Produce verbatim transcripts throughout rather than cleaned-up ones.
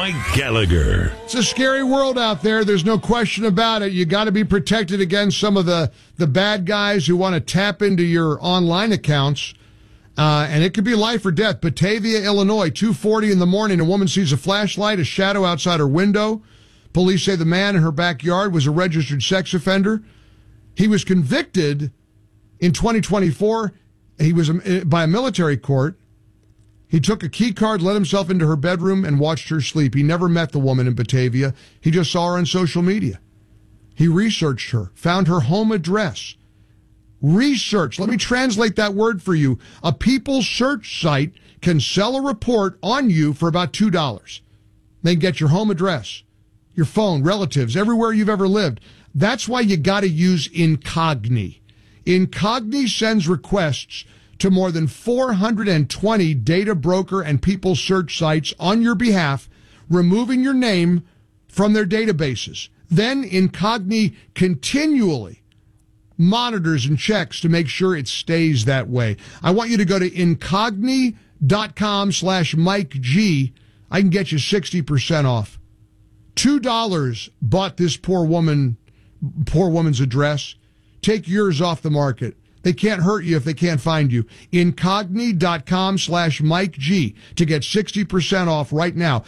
Mike Gallagher. It's a scary world out there. There's no question about it. You got to be protected against some of the, the bad guys who want to tap into your online accounts. Uh, and it could be life or death. Batavia, Illinois, two forty in the morning. A woman sees a flashlight, a shadow outside her window. Police say the man in her backyard was a registered sex offender. He was convicted in twenty twenty-four. He was by a military court. He took a key card, let himself into her bedroom, and watched her sleep. He never met the woman in Batavia. He just saw her on social media. He researched her, found her home address. Research. Let me translate that word for you. A People search site can sell a report on you for about two dollars. They can get your home address, your phone, relatives, everywhere you've ever lived. That's why you got to use Incogni. Incogni sends requests to more than four hundred twenty data broker and People search sites on your behalf, removing your name from their databases. Then Incogni continually monitors and checks to make sure it stays that way. I want you to go to incogni.com slash Mike G. I can get you sixty percent off. two dollars bought this poor woman, poor woman's address. Take yours off the market. They can't hurt you if they can't find you. Incogni.com slash Mike G to get sixty percent off right now.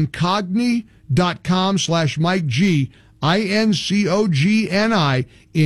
Incogni.com slash Mike G. I N C O G N I,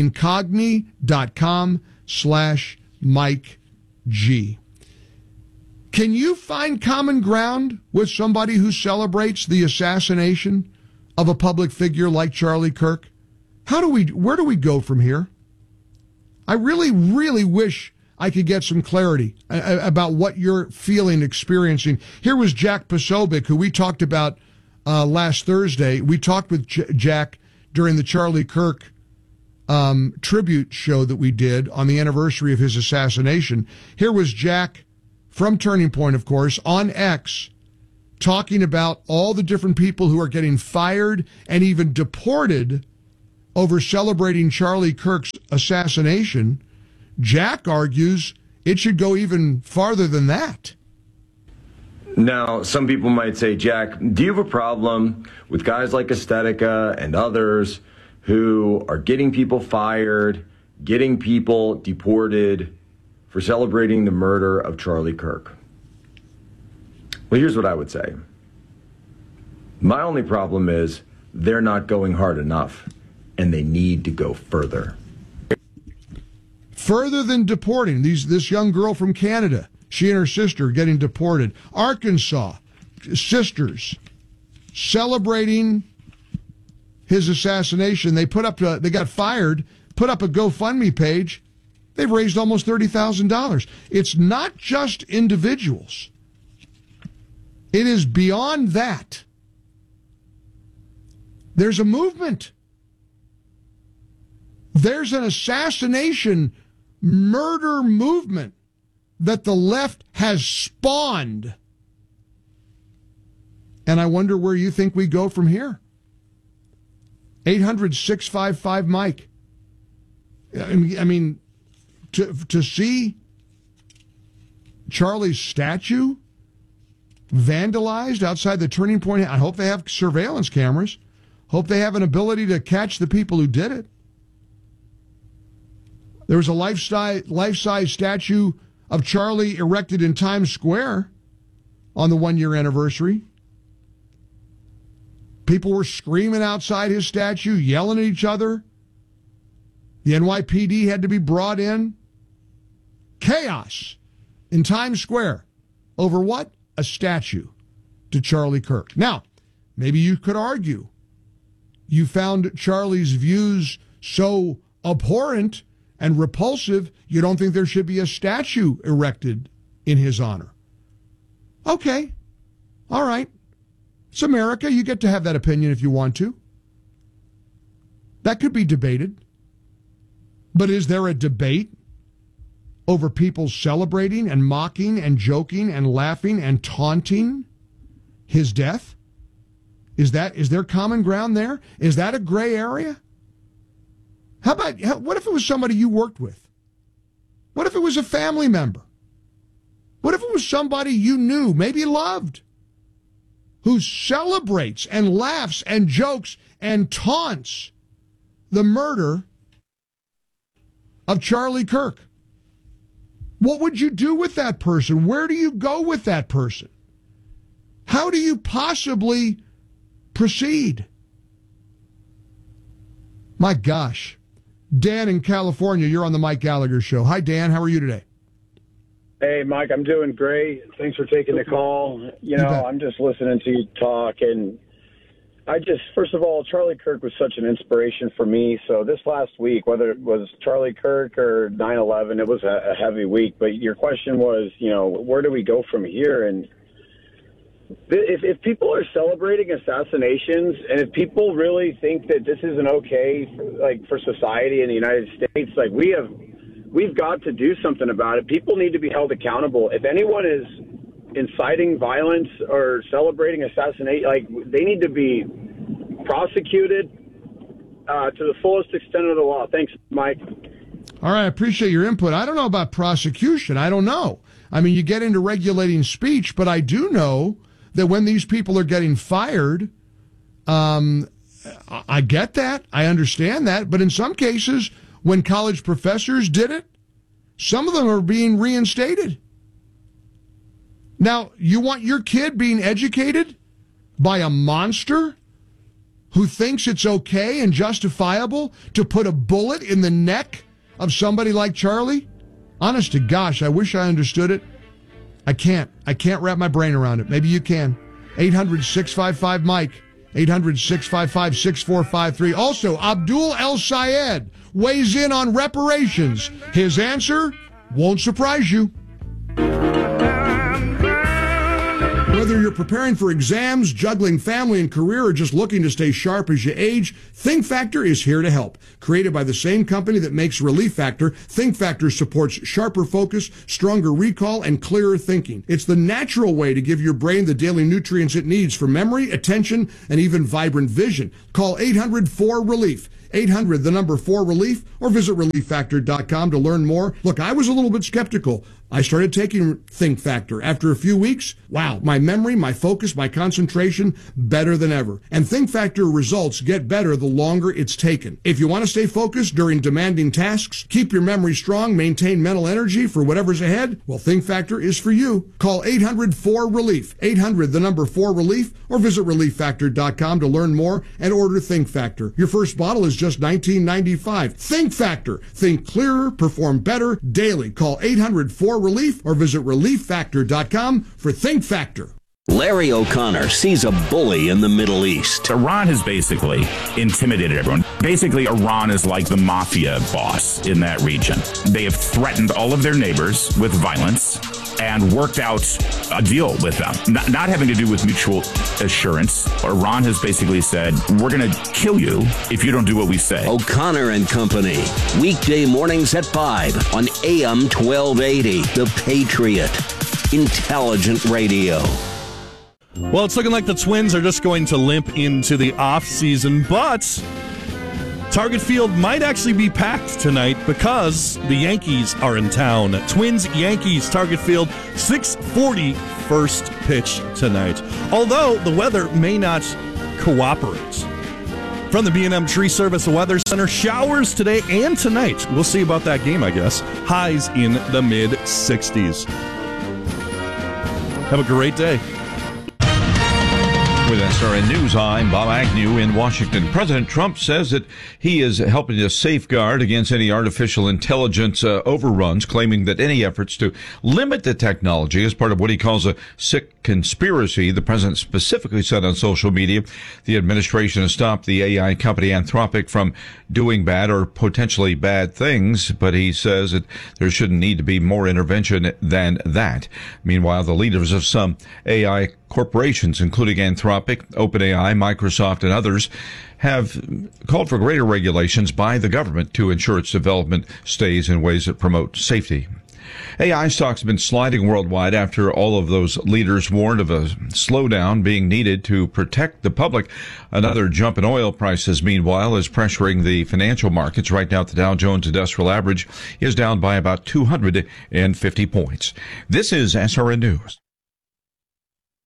incogni.com slash Mike G. Can you find common ground with somebody who celebrates the assassination of a public figure like Charlie Kirk? How do we, where do we go from here? I really, really wish I could get some clarity about what you're feeling, experiencing. Here was Jack Posobiec, who we talked about uh, last Thursday. We talked with J- Jack during the Charlie Kirk um, tribute show that we did on the anniversary of his assassination. Here was Jack from Turning Point, of course, on X, talking about all the different people who are getting fired and even deported over celebrating Charlie Kirk's assassination. Jack argues it should go even farther than that. Now, some people might say, Jack, do you have a problem with guys like Estetica and others who are getting people fired, getting people deported for celebrating the murder of Charlie Kirk? Well, here's what I would say. My only problem is they're not going hard enough, and they need to go further. Further than deporting these this young girl from Canada. She and her sister getting deported. Arkansas, sisters celebrating his assassination. They put up, a, they got fired, put up a GoFundMe page. They've raised almost thirty thousand dollars. It's not just individuals. It is beyond that. There's a movement. There's an assassination murder movement that the left has spawned. And I wonder where you think we go from here. eight hundred, six five five, Mike. I mean, to, to see Charlie's statue vandalized outside the Turning Point, I hope they have surveillance cameras. Hope they have an ability to catch the people who did it. There was a life-size, life-size statue of Charlie erected in Times Square on the one-year anniversary. People were screaming outside his statue, yelling at each other. The N Y P D had to be brought in. Chaos in Times Square. Over what? A statue to Charlie Kirk. Now, maybe you could argue you found Charlie's views so abhorrent and repulsive, you don't think there should be a statue erected in his honor. Okay. All right. It's America. You get to have that opinion if you want to. That could be debated. But is there a debate over people celebrating and mocking and joking and laughing and taunting his death? Is that, is there common ground there? Is that a gray area? How about, what if it was somebody you worked with? What if it was a family member? What if it was somebody you knew, maybe loved, who celebrates and laughs and jokes and taunts the murder of Charlie Kirk. What would you do with that person? Where do you go with that person? How do you possibly proceed? My gosh. Dan in California, you're on the Mike Gallagher Show. Hi, Dan. How are you today? Hey, Mike, I'm doing great. Thanks for taking the call. You know, I'm just listening to you talk, and I just, first of all, Charlie Kirk was such an inspiration for me. So this last week, whether it was Charlie Kirk or nine eleven, it was a, a heavy week. But your question was, you know, where do we go from here? And if, if people are celebrating assassinations, and if people really think that this isn't okay, for, like for society in the United States, like we have, we've got to do something about it. People need to be held accountable. If anyone is inciting violence or celebrating assassination, like they need to be prosecuted uh, to the fullest extent of the law. Thanks, Mike. All right, I appreciate your input. I don't know about prosecution. I don't know. I mean, you get into regulating speech, but I do know that when these people are getting fired, um, I get that. I understand that. But in some cases, when college professors did it, some of them are being reinstated. Now, you want your kid being educated by a monster who thinks it's okay and justifiable to put a bullet in the neck of somebody like Charlie? Honest to gosh, I wish I understood it. I can't. I can't wrap my brain around it. Maybe you can. eight hundred, six five five, Mike. eight hundred, six five five, six four five three. Also, Abdul El Sayed weighs in on reparations. His answer won't surprise you. Whether you're preparing for exams, juggling family and career, or just looking to stay sharp as you age, Think Factor is here to help. Created by the same company that makes Relief Factor, Think Factor supports sharper focus, stronger recall, and clearer thinking. It's the natural way to give your brain the daily nutrients it needs for memory, attention, and even vibrant vision. Call eight hundred four relief. eight hundred, the number four relief, or visit relief factor dot com to learn more. Look, I was a little bit skeptical. I started taking Think Factor. After a few weeks, wow, my memory, my focus, my concentration, better than ever. And Think Factor results get better the longer it's taken. If you want to stay focused during demanding tasks, keep your memory strong, maintain mental energy for whatever's ahead, well, Think Factor is for you. Call eight hundred four relief. eight hundred, the number four relief, or visit relief factor dot com to learn more and order Think Factor. Your first bottle is just nineteen ninety-five. Think Factor. Think clearer, perform better daily. Call eight hundred four relief or visit relief factor dot com for Think Factor. Larry O'Connor sees a bully in the Middle East. Iran has basically intimidated everyone. Basically, Iran is like the mafia boss in that region. They have threatened all of their neighbors with violence and worked out a deal with them, not, not having to do with mutual assurance. Iran has basically said, we're going to kill you if you don't do what we say. O'Connor and Company, weekday mornings at five on A M twelve eighty, The Patriot. Intelligent radio. Well, it's looking like the Twins are just going to limp into the offseason, but Target Field might actually be packed tonight because the Yankees are in town. Twins-Yankees, Target Field, six forty first pitch tonight. Although the weather may not cooperate. From the B and M Tree Service Weather Center, showers today and tonight. We'll see about that game, I guess. Highs in the mid sixties. Have a great day. With S R N News, I'm Bob Agnew in Washington. President Trump says that he is helping to safeguard against any artificial intelligence uh, overruns, claiming that any efforts to limit the technology is part of what he calls a sick conspiracy. The president specifically said on social media the administration has stopped the A I company Anthropic from doing bad or potentially bad things, but he says that there shouldn't need to be more intervention than that. Meanwhile, the leaders of some A I corporations, including Anthropic, OpenAI, Microsoft, and others, have called for greater regulations by the government to ensure its development stays in ways that promote safety. A I stocks have been sliding worldwide after all of those leaders warned of a slowdown being needed to protect the public. Another jump in oil prices, meanwhile, is pressuring the financial markets. Right now, the Dow Jones Industrial Average is down by about two hundred fifty points. This is S R N News.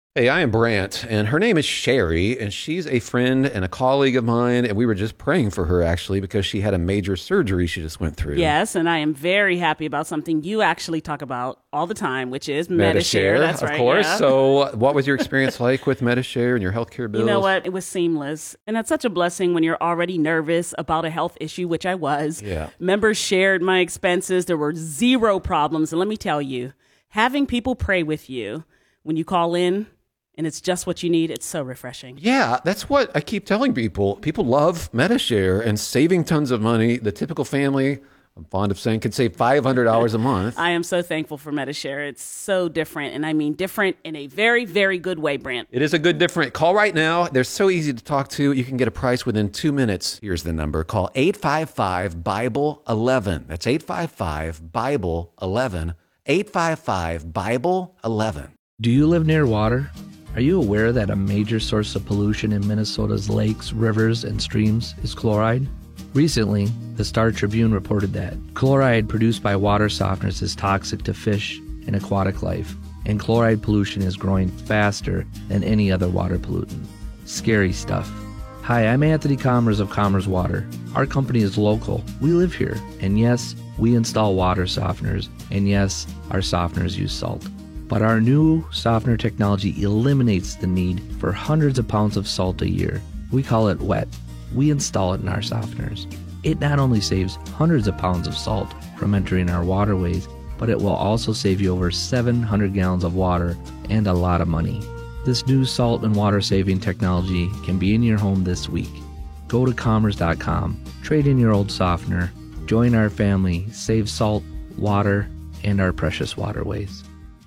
Hey, I am Brant, and her name is Sherry, and she's a friend and a colleague of mine, and we were just praying for her, actually, because she had a major surgery she just went through. Yes, and I am very happy about something you actually talk about all the time, which is Medi-Share. Medi-Share, That's of right, course. yeah. So what was your experience like with Medi-Share and your healthcare bills? You know what? It was seamless. And that's such a blessing when you're already nervous about a health issue, which I was. Yeah. Members shared my expenses. There were zero problems. And let me tell you, having people pray with you when you call in, and it's just what you need, it's so refreshing. Yeah, that's what I keep telling people. People love Medi-Share and saving tons of money. The typical family, I'm fond of saying, could save five hundred dollars a month. I am so thankful for Medi-Share. It's so different, and I mean different in a very, very good way, Brant. It is a good different. Call right now. They're so easy to talk to. You can get a price within two minutes. Here's the number. Call eight five five, Bible eleven. That's eight five five, Bible eleven. eight five five, Bible eleven. Do you live near water? Are you aware that a major source of pollution in Minnesota's lakes, rivers, and streams is chloride? Recently, the Star Tribune reported that chloride produced by water softeners is toxic to fish and aquatic life, and chloride pollution is growing faster than any other water pollutant. Scary stuff. Hi, I'm Anthony Commerce of Commerce Water. Our company is local. We live here, and yes, we install water softeners, and yes, our softeners use salt. But our new softener technology eliminates the need for hundreds of pounds of salt a year. We call it wet. We install it in our softeners. It not only saves hundreds of pounds of salt from entering our waterways, but it will also save you over seven hundred gallons of water and a lot of money. This new salt and water saving technology can be in your home this week. Go to commerce dot com, trade in your old softener, join our family, save salt, water, and our precious waterways.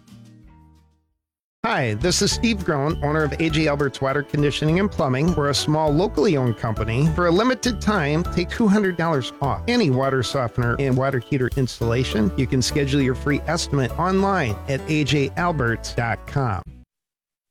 Hi, this is Steve Groen, owner of A J Alberts Water Conditioning and Plumbing. We're a small, locally owned company. For a limited time, take two hundred dollars off any water softener and water heater installation. You can schedule your free estimate online at A J Alberts dot com.